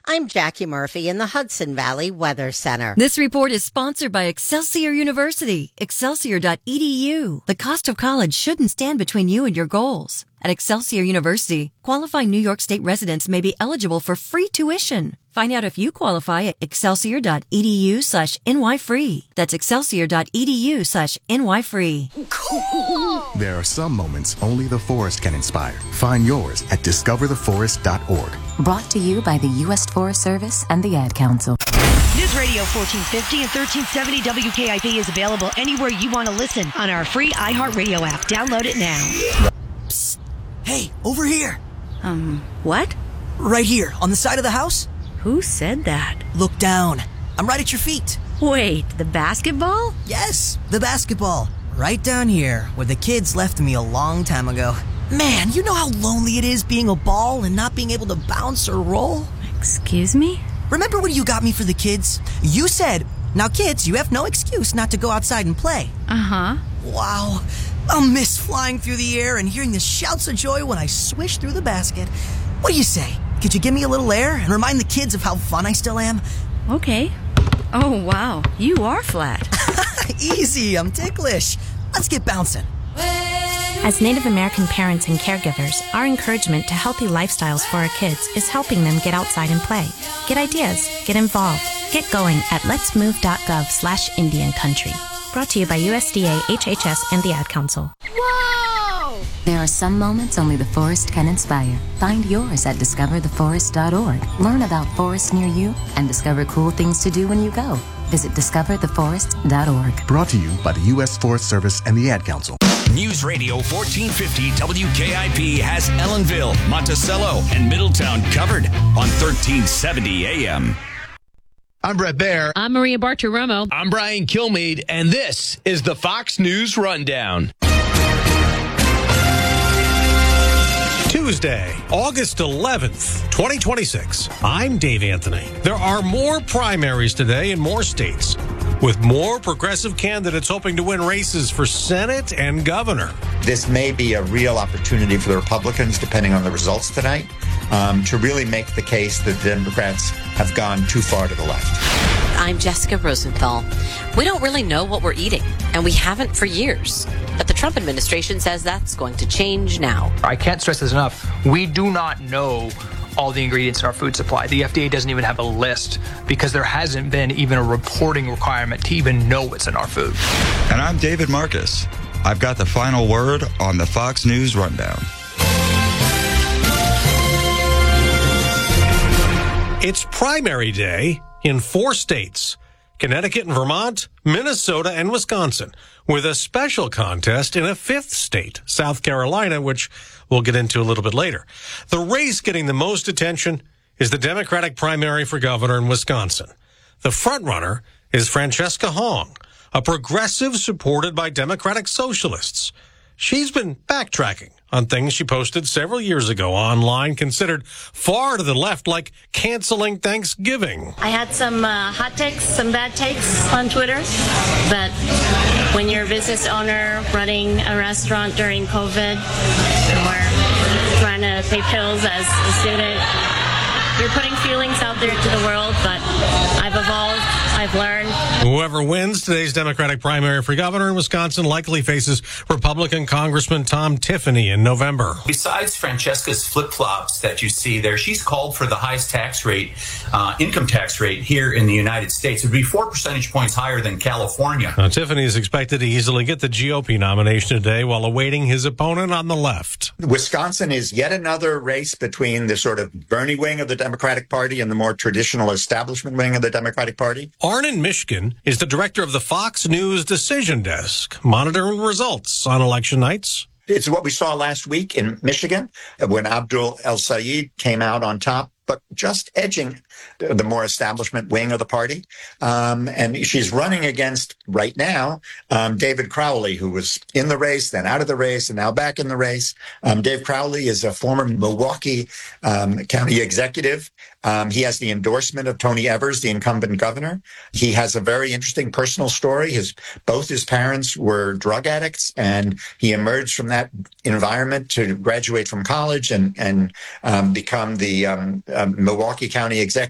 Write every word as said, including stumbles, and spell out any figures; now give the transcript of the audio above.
I'm Jackie Murphy in the Hudson Valley Weather Center. This report is sponsored by Excelsior University, excelsior dot e d u. The cost of college shouldn't stand between you and your goals. At Excelsior University, qualifying New York State residents may be eligible for free tuition. Find out if you qualify at excelsior dot e d u slash n y free. That's excelsior dot e d u slash n y free. Cool. There are some moments only the forest can inspire. Find yours at discover the forest dot org. Brought to you by the U S Forest Service and the Ad Council. News Radio fourteen fifty and thirteen seventy W K I P is available anywhere you want to listen on our free iHeartRadio app. Download it now. Psst. Hey, over here. Um, what? Right here, on the side of the house. Who said that? Look down. I'm right at your feet. Wait, the basketball? Yes, the basketball. Right down here, where the kids left me a long time ago. Man, you know how lonely it is being a ball and not being able to bounce or roll? Excuse me? Remember when you got me for the kids? You said, now kids, you have no excuse not to go outside and play. Uh-huh. Wow. I'll miss flying through the air and hearing the shouts of joy when I swish through the basket. What do you say? Could you give me a little air and remind the kids of how fun I still am? Okay. Oh, wow. You are flat. Easy. I'm ticklish. Let's get bouncing. As Native American parents and caregivers, our encouragement to healthy lifestyles for our kids is helping them get outside and play. Get ideas. Get involved. Get going at letsmove.gov slash Indian Country. Brought to you by U S D A, H H S, and the Ad Council. Whoa! There are some moments only the forest can inspire. Find yours at discover the forest dot org. Learn about forests near you and discover cool things to do when you go. Visit discover the forest dot org. Brought to you by the U S Forest Service and the Ad Council. News Radio fourteen fifty W K I P has Ellenville, Monticello, and Middletown covered on thirteen seventy A M. I'm Brett Baer. I'm Maria Bartiromo. I'm Brian Kilmeade, and this is the Fox News Rundown. Tuesday, August eleventh, twenty twenty-six. I'm Dave Anthony. There are more primaries today in more states, with more progressive candidates hoping to win races for Senate and governor. This may be a real opportunity for the Republicans, depending on the results tonight, um, to really make the case that the Democrats have gone too far to the left. I'm Jessica Rosenthal. We don't really know what we're eating, and we haven't for years. But the Trump administration says that's going to change now. I can't stress this enough. We do not know all the ingredients in our food supply. The F D A doesn't even have a list because there hasn't been even a reporting requirement to even know what's in our food. And I'm David Marcus. I've got the final word on the Fox News Rundown. It's primary day in four states: Connecticut and Vermont, Minnesota, and Wisconsin, with a special contest in a fifth state, South Carolina, which we'll get into a little bit later. The race getting the most attention is the Democratic primary for governor in Wisconsin. The frontrunner is Francesca Hong, a progressive supported by Democratic socialists. She's been backtracking on things she posted several years ago online, considered far to the left, like canceling Thanksgiving. I had some uh, hot takes, some bad takes on Twitter, but when you're a business owner running a restaurant during COVID, or trying to pay bills as a student, you're putting feelings out there to the world, but I've evolved, I've learned. Whoever wins today's Democratic primary for governor in Wisconsin likely faces Republican Congressman Tom Tiffany in November. Besides Francesca's flip-flops that you see there, she's called for the highest tax rate, uh, income tax rate here in the United States. It would be four percentage points higher than California. Now, Tiffany is expected to easily get the G O P nomination today while awaiting his opponent on the left. Wisconsin is yet another race between the sort of Bernie wing of the Democratic Party and the more traditional establishment wing of the Democratic Party. Arnon Mishkin is the director of the Fox News Decision Desk, monitoring results on election nights. It's what we saw last week in Michigan when Abdul El-Sayed came out on top, but just edging the more establishment wing of the party. Um, and she's running against, right now, um, David Crowley, who was in the race, then out of the race, and now back in the race. Um, Dave Crowley is a former Milwaukee um, County executive. Um, he has the endorsement of Tony Evers, the incumbent governor. He has a very interesting personal story. His both his parents were drug addicts, and he emerged from that environment to graduate from college and, and um, become the um, um, Milwaukee County executive.